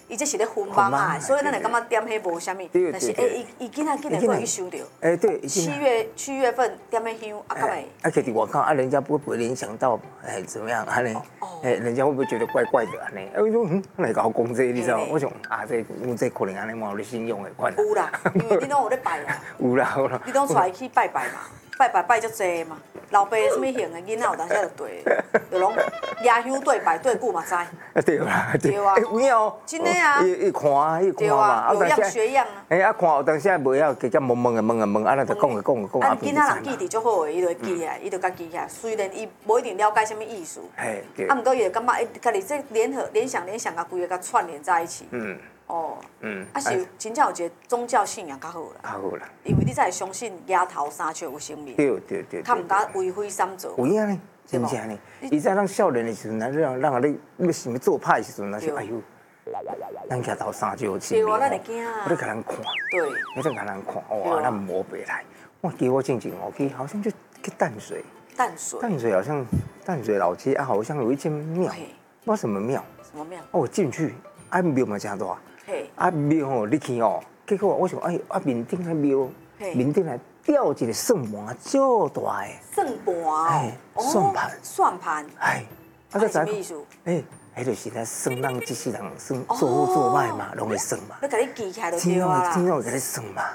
伊这是咧分班啊，所以咱会感觉点迄无啥物。但是伊囡仔竟然可以想到。 对。 7月份点迄香啊，干咪？ 而且我看啊，人家不会联想到怎么样安尼？人家会不会觉得怪怪的安尼？我说来搞公这，你知道？我想啊，这可能安尼嘛有咧信用的款。 有啦，因为你拢有咧拜啊。 有啦。 你拢出来去拜拜嘛？拜足济嘛。老爸什么型的囡仔有当时就对，就拢野香对拜对久嘛知。 对啦。 对啊。 有影哦。 真的啊。 伊看嘛。 有样学样啊。 啊看有当时也袂晓，直接问，啊咱就讲。 啊，囡仔人记忆足好的，伊就会记起来，伊就家己起来。虽然伊无一定了解什么意思，啊，毋过伊会感觉家己这联想，甲规个甲串联在一起。啊是真正有一个宗教信仰较好啦。因为你才会相信野头三笑有生命。对。较毋敢为非三做。 有影呢，真正呢。以前咱少年的时阵，咱你要想要做歹的时阵，那是哎呦，咱野头三笑有生命。 对啊，咱会惊啊。 我咧甲人看。对。我在甲人看，哇，咱摸不来。我记我静去，好像就去淡水。淡水好像淡水老街啊，好像有一间庙，不知道什么庙。 什么庙？ 我进去，啊庙嘛真大。啊庙吼，你去哦，结果我想，哎，面顶个庙，面顶来吊一个算盘，足大个。算盘。算盘。 这什么意思？ 迄就是咱算咱这世人算做好做歹嘛，拢会算嘛。 你甲你记起来就对啊啦。 真正会甲你算嘛。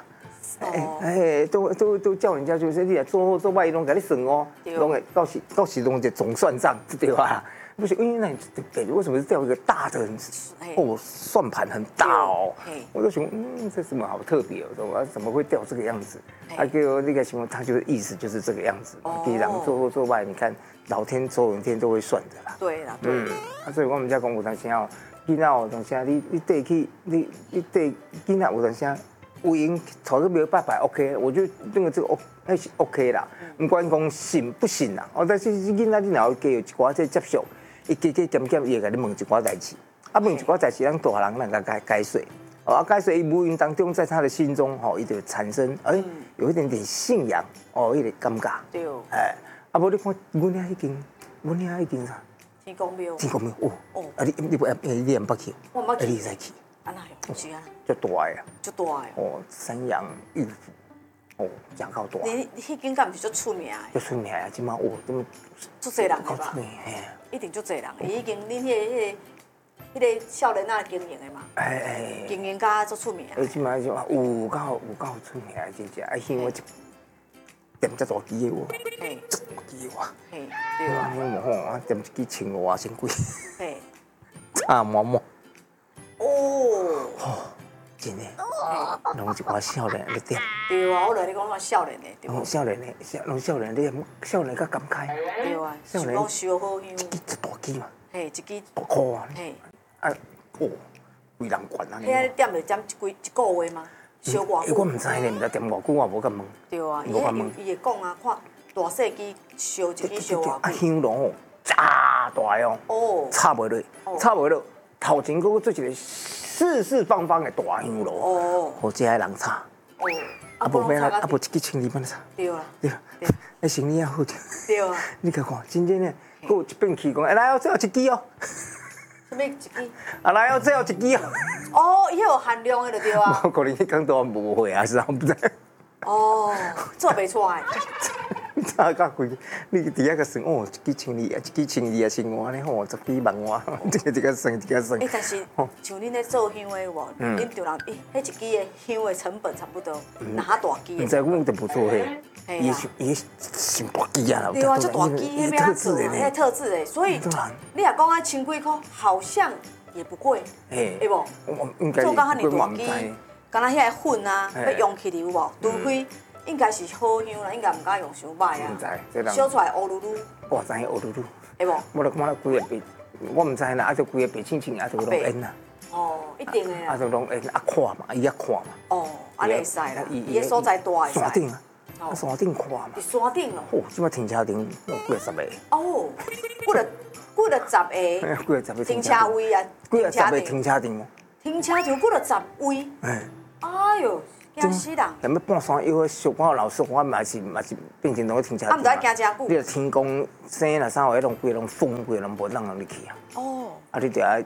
都叫人家就是你来做好做歹，拢甲你算哦，拢会到时拢就总算账，对吧？不是，因为那为什么是吊一个大的算盘很大哦？我就想，这什么好特别哦？怎么会吊这个样子？给我那个情况，他就是意思就是这个样子。第一人做好做坏，你看老天总有一天都会算的啦。 对啦， 所以我们家讲有当时候，囡仔有当时你对去你对囡仔有当时有闲朝个庙拜拜 OK， 我觉得这个还是 OK 啦。不管讲信不信啦，但是囡仔你若加有一寡这接受。伊加减，伊会甲你问一寡代志，问一寡代志，咱大人咱甲解说，解说伊无形当中，在他的心中，伊就产生有一点点信仰，迄个感觉。对。无你看，阮遐已经啥？ 天公庙。 你也毋捌去？ 我毋捌去。 你使去？ 安那有？是啊。 足大个。足大个。 三阳玉府。真够大。 你迄间敢毋是足出名的？足出名啊！即马足侪人的吧？一定足侪人，伊已经恁迄个少年仔经营的嘛，经营甲足出名。 即摆就有够出名，真正香我一点遮大支的喎，足大支的哇，对啊，我点一支1,500千几，差满满。真的，拢一寡少年咧点。 对啊，我来你讲我少年的，对啊。少年，你少年较感慨。 对啊，是讲烧好香。 一大支嘛。 一支大箍啊。规人悬啊。 遐点就点一个月吗？烧偌久？ 我唔知呢，唔知点偌久，我无甲问。 对啊，伊会讲啊，看大细支烧一支烧偌久。 香炉哦，真大哦。插袂落，头前佫做一个。四方方的大香炉，好这些人插，无免啊，无一支1,200插。对啊，那生意也好着。对啊，你看，真正呢，佫有一边去讲，来哦，最后一支哦。 什么一支？ 来哦，最后一支哦。伊有含量的就对啊。 可能迄工都无会啊，是啊，不知。 做袂出来。 差到贵，你伫遐个算一支1,200啊，一支1,200啊，生活呢10几万外，一个算。 但是像恁咧做香的有无？恁就人迄一支的香的成本差不多，哪大支的？ 唔知阮都不做迄，伊上大支啊！ 对啊，足大支，迄要安做啊？迄特制的，所以你若讲千几块，好像也不贵，会无？做到遐尔大支，敢若遐粉啊，要用起哩有无？除非。应该是好香啦，应该唔敢用伤歹啊。烧出来乌噜噜。 我知乌噜噜。 会无？ 我就看到规个白，我唔知啦，啊就规个白青青，啊就拢烟啦。 一定的啦。 啊就拢烟，啊看嘛，伊遐看嘛。 安尼会使啦。伊个所在大会使。 山顶啊，山顶看嘛。 伫山顶哦。 即摆停车场有几啊10个。 几了10个。停车位啊。 几啊10个停车场。 停车场几了10位。哎呦！惊死人！ 连要半山腰小可老师，我嘛是变成拢停车场。 毋知行真久。 你着天公生啦啥话，拢规拢封，规拢无让人入去啊。啊，你着爱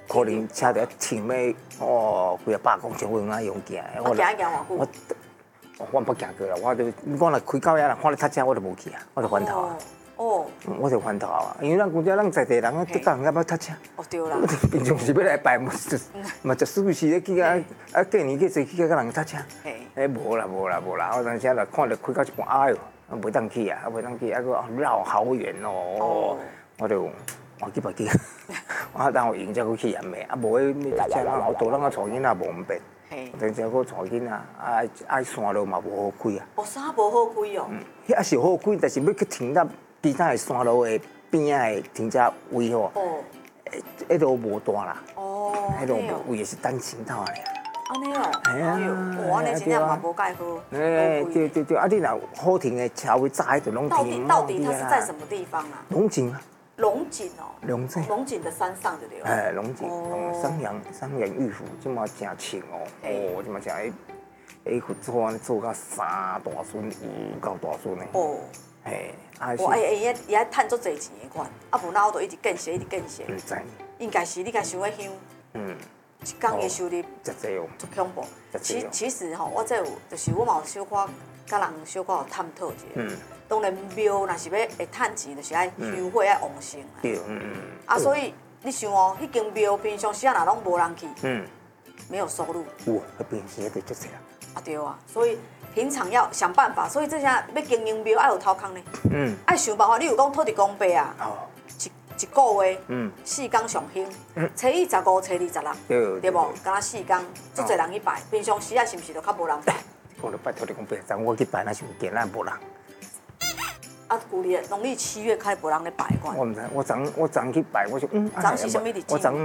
可能车着停咧几啊百公尺我用用行。 我行一行偌久？ 我不行过啦，我若开到遐啦，看咧塞车我就无去啊，我就翻头啊。哦，我就翻头啊，因为咱古遮咱在地人啊，得到人家要塞车。 哦对啦。 平常时要来拜，嘛就死死的去啊过年去坐去甲人塞车。无啦，我当时就看着开到一半，哎呦，袂当去啊，袂当去，个绕好远哦。我就换去别去，我等我赢才去盐的，无迄塞车，好多人啊带囡仔无方便。等下我带囡仔，爱山路嘛无好开啊。 山无好开哦。 遐是好开，但是要去停到其他的山路的边仔的停车位吼。迄路无大啦。迄路位也是单行道尔。 安尼哦。哎呦，安尼真正嘛无介好。 对，你若好停的车位早就拢停。 到底它是在什么地方啊？ 龙井啊。 龙井哦。 龙井的山上的对。 龙井，三阳玉府，即马真清哦。即马真迄做到3大孙5到大孙的。 伊爱趁足侪钱的款，无然后就一直建设。 唔知。 应该是你甲想要想。一工的收入足济哦， 足恐怖。其实吼，我这有就是我嘛有小可甲人小可有探讨一下。当然庙若是要会趁钱，就是爱香火爱旺盛。 对， 所以你想哦，迄间庙平常时若拢无人去，没有收入。 有，平时就足济啦。 对啊，所以平常要想办法，所以这下要经营庙爱有头空呢。爱想办法，你有讲土地公伯啊。一个月，4天上兴，初一、15、初二、16，对无？敢若4天，足侪人去拜。平常时啊，是毋是就较无人拜？ 我就拜土地公伯，昨我去拜，那是有见咱无人。 旧年农历7月开无人咧拜惯。 我唔知，我昨去拜，我说昨是什么日子？ 我昨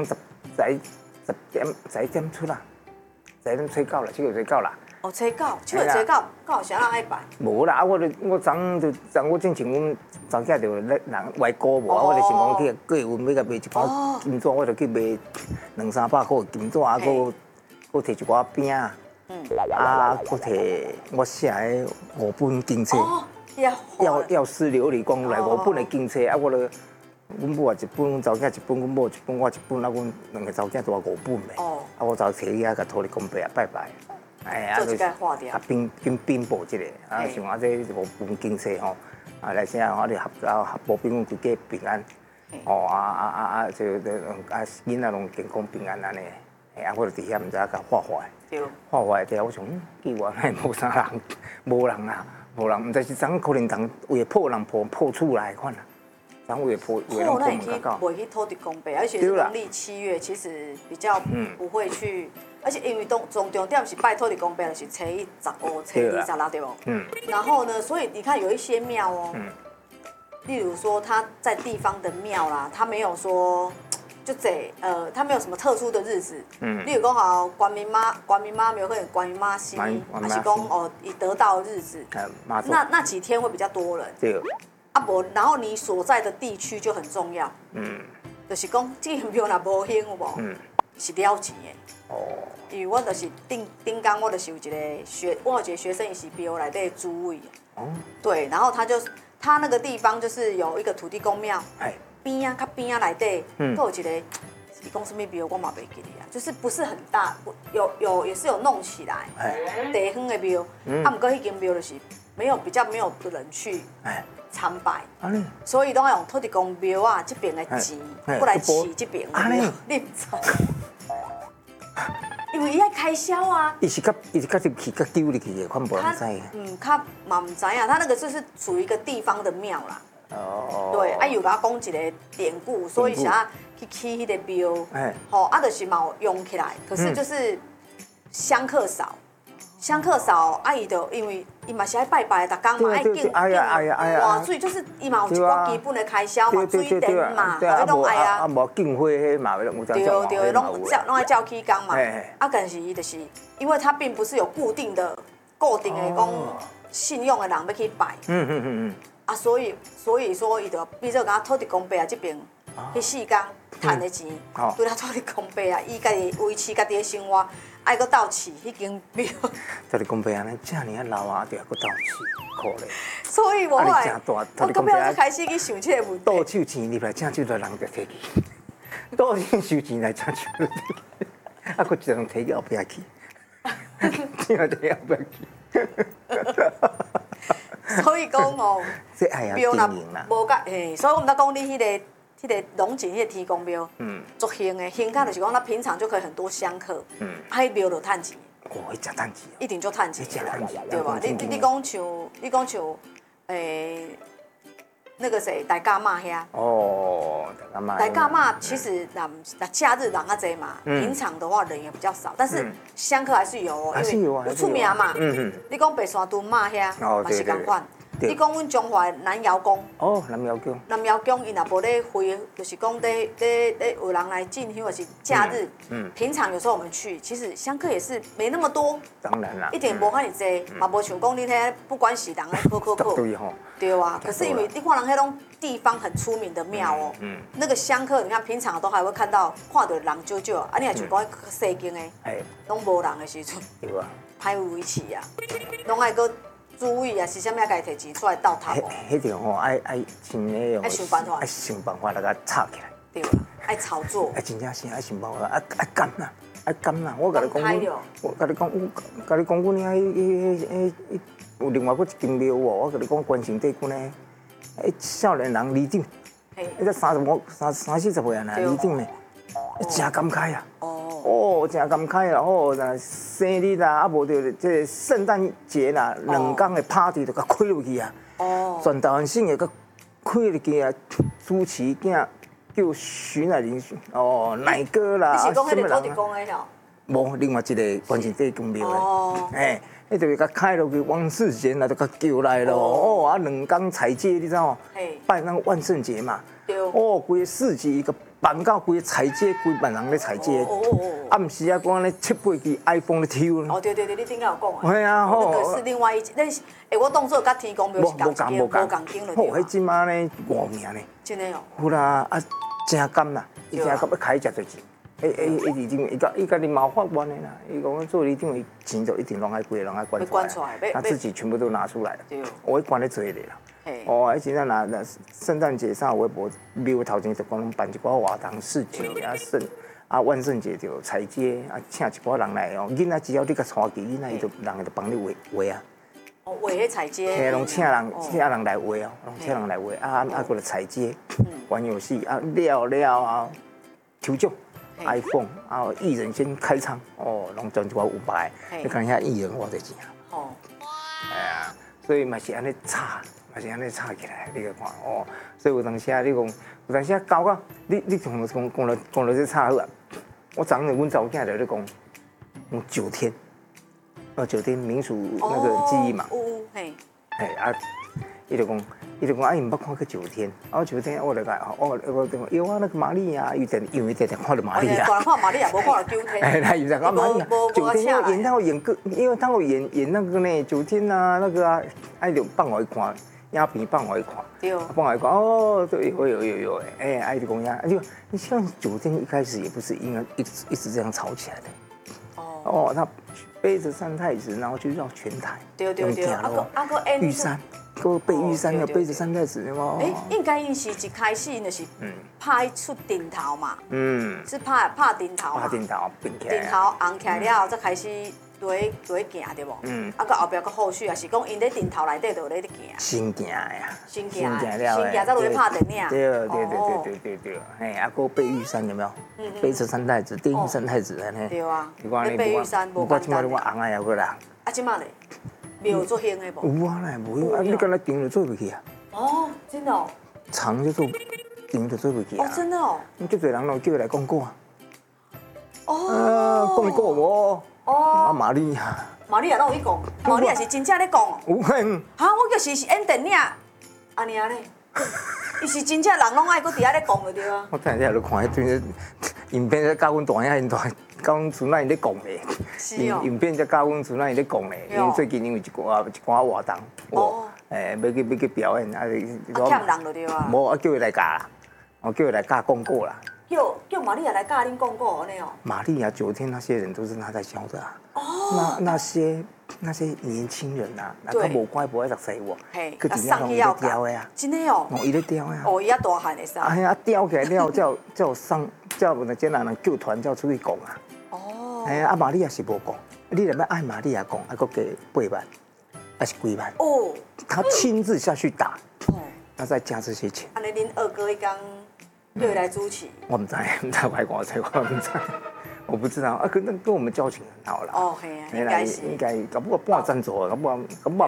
11点出啦，11点初9啦，这个初9啦。 初9，初9，敢有啥人爱拜？ 无啦，我正像阮早囝就人外国无，我就想讲去过运要甲卖一包金纸，我就去卖200-300块金纸，搁摕一寡饼，搁摕我写的5本经册，要师琉璃光来5本的经册，我就阮母也一本，阮查某囝一本，阮某一本，我一本，阮2个查某囝多5本的，我就摕去遐甲土地公伯拜拜。 做一个化掉， 禀报一下，像这5本经册吼，来这我哋合保庇阮规家平安，就囡仔拢健康平安安尼，我就伫遐毋知甲画画的，我想奇怪，无啥人，无人啊，毋知是怎可能人为破人破厝来款啦，咱为破那你去袂去土地公伯，而且是农历7月，其实比较不会去。而且因为重点是拜土地公伯，就是初一、15、初二、16，对不？然后呢，所以你看有一些庙哦，例如说他在地方的庙啦，他没有说就他没有什么特殊的日子。例如讲好关明妈庙或者关明妈西，还是讲以得道日子，那几天会比较多人。 对。 然后你所在的地区就很重要。就是讲这个庙若无兴有无？是了钱的。因为我就是顶工，我就是有一个学生，伊是庙内底主委。对，然后他那个地方就是有一个土地公庙，边啊内底，都有一个，伊讲什么庙我嘛袂记哩啊，就是不是很大，也是有弄起来，地方的庙，不过迄间庙就是比较没有人去参拜，所以拢要用土地公庙啊这边的钱，过来饲这边的庙，你唔知？因为伊爱开销啊，伊是较入去较丢入去的，款无人知。较嘛唔知啊，他那个就是属于一个地方的庙啦。对，又甲我讲一个典故，所以想要去起迄个庙，就是嘛有用起来，可是就是香客少，伊就因为伊嘛是爱拜拜，逐工嘛爱敬换水，就是伊嘛有一寡基本的开销嘛，水电嘛，迄拢爱啊。无敬火迄嘛，有对，拢爱照起工嘛。但是伊就是因为他并不是有固定的讲信用的人要去拜。所以说伊就比如讲土地公伯啊这边，迄4天赚的钱，对他土地公伯啊，伊家己维持家己的生活。爱搁斗饲迄间庙，土地公伯安尼遮尔啊老啊，就还搁斗饲，可怜。所以我到尾就开始去想这个问题。倒手钱入来，正少的人就摕去。 都先收钱来请手，啊，佫一人摕去后壁去，真摕去后壁去。 所以讲哦， 这爱要经营啦。 无甲嘿，所以我们在讲你迄个龙井迄个天公庙，足兴的，兴甲就是讲，咱平常就可以很多香客，迄庙就趁钱。 哦，迄食趁钱。 一定就趁钱。 食趁钱， 对吧？你讲像，那个谁，大甲妈遐。 哦，大甲妈。 大甲妈其实那假日人较济嘛，平常的话人也比较少，但是香客还是有哦，因为有出名嘛。你讲白山屯妈遐，嘛是共款。你讲阮中华南窑宫。 哦，南窑宫。 南窑宫，伊若无咧会，就是讲咧有人来进香，或是假日。平常有时候我们去，其实香客也是没那么多。 当然啦。 一点无遐尼济，嘛无像讲你遐不管是人咧可。 对吼。 对啊，可是因为你看人迄种地方很出名的庙哦，那个香客，你看平常都还会看到人少少，啊，你若像讲西京的，拢无人的时阵， 对啊， 歹有维持啊，拢爱搁。注意啊，是啥物啊？家己摕钱出来倒头。 迄条吼爱像那种。 爱想办法。 爱想办法来甲插起来。 对啊，爱炒作。 真正是爱想办法，爱干啦，爱干啦。我甲你讲，我甲你讲，阮遐有另外佫一间庙哦。我甲你讲，关圣帝君呢，少年人里长，迄才30、40岁啊，呐里长呢，真感慨啊。哦，真感慨啦！哦，那生日啦，啊无着这圣诞节啦，2天的 party 就甲开落去啊！哦，全台湾省的甲开落去啊！主持囝叫徐乃麟乃哥啦， 你是讲迄个土地公的了？ 无，另外一个关圣帝君庙的，迄就是甲开落去，王世贤啦，就甲叫来咯。哦，啊2天彩街，你知道？拜那个万圣节嘛。对。哦，规个市集一个。办到规个彩街，规万人咧彩街，暗时啊，讲咧7、8支 iPhone 咧抽哦，对，你顶下有讲啊。系啊， 那个是另外一，那是我当作甲天公庙是共经了， 好，迄即马咧外名咧。 真的哦。 有啦，啊，真甘啦，伊真甘，要开食侪钱。里长，伊家己嘛有法官的啦。伊讲做里长，伊钱就一定拢爱归，拢爱关出来，他自己全部都拿出来了。我关咧做咧啦。哦，而且那圣诞节上微博庙头前就讲办一寡活动市集啊万圣节就彩街啊，请一寡人来哦。囡仔只要你甲带去，囡仔伊就人就帮你画啊。 哦，画迄彩街。 嘿，拢请人来画哦，拢请人来画啊，过来彩街玩游戏啊，了啊，抽奖 iPhone 啊，艺人先开唱哦，拢赚一寡500，你看遐艺人偌侪钱啊。哦。哎呀，所以嘛是安尼差。嘛是安尼插起来，你去看哦。所以有当时啊，你讲有当时搞到你讲了这插好啊。我昨日阮查某囝就咧讲，9天，9天民俗那个记忆嘛。嘿啊，伊就讲啊，伊毋捌看过9天，啊9天我就讲有啊那个玛利亚，因为看到玛利亚。 看玛利亚，无看到9天。 哎，他有在讲玛利亚9天，因为他有演那个呢9天啊那个啊，哎就放我看。影片放我一看，放我一看，哦，对，有，哎，爱的公鸭，你像9天一开始也不是应该一直这样吵起来的，哦，他背着三太子，然后就绕全台，对，玉山，个背玉山要背着三太子，对吗？ 哎，应该因是一开始就是拍出顶头嘛，是拍顶头嘛， 顶头红起来了后，再开始。对行对无？啊，到后壁个后续啊，是讲因咧顶头内底就咧行。 先行呀， 先行再落去拍电影。 对，嘿，啊，个背玉山有没有？背着三太子，电影三太子安尼。 对啊。背玉山无简单。 我红啊，还过啦。 啊，即马咧，庙做兴的无？ 有啊啦，无啊，你敢若顶就做不起啊？ 哦，真的哦。 长就做，顶就做不起啊。 哦，真的哦。 你足侪人拢叫伊来讲过啊。哦。讲过无？啊，玛利亚， 拢有去讲，玛利亚是真正咧讲哦。 有嘿。 哈，我叫是演电影，安尼啊咧，伊是真正人拢爱搁伫遐咧讲就对啊。 我等下咧看迄段影片在教阮大兄因教阮厝内咧讲咧，影片在教阮厝内咧讲咧，因为最近因为一寡活动，要去表演啊， 欠人就对啊。 无啊，叫伊来教啦，我叫伊来教广告啦。 叫玛利亚来教恁广告安尼哦。 玛利亚9天那些人都是他在教的啊。哦。那些那些年轻人啊，那他无乖不爱读书喎， 佢真正拢伊咧雕的啊，真的哦， 伊咧雕呀， 哦，伊啊大汉的啥？ 哎呀，雕起来了，叫上叫那些人救团叫出去讲啊。哦。哎呀，玛利亚是无讲，你若要爱玛利亚讲，还佫加8万，还是几万？哦。他亲自下去打，他再加这些钱。 安尼，恁二哥一刚又来主持？ 我唔知，唔知外国这我唔知。我不知道啊，跟我们交情很好了。哦，嘿，应该搞不好半赞助，搞不好